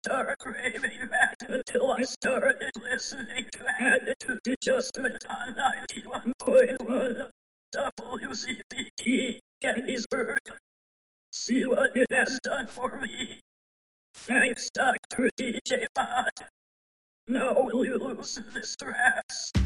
start craving that until I started listening to Attitude Adjustment on 91.1 WCPT Gettysburg. See what it has done for me. Thanks, Dr. DJ Bot. Now will you loosen this stress?